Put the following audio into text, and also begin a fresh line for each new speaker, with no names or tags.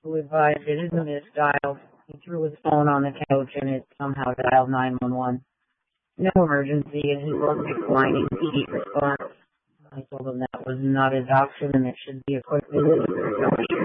who advised it is a misdial. He threw his phone on the couch and it somehow dialed 911. No emergency, and he was declining immediate response. I told him that was not his option and it should be a quick visit.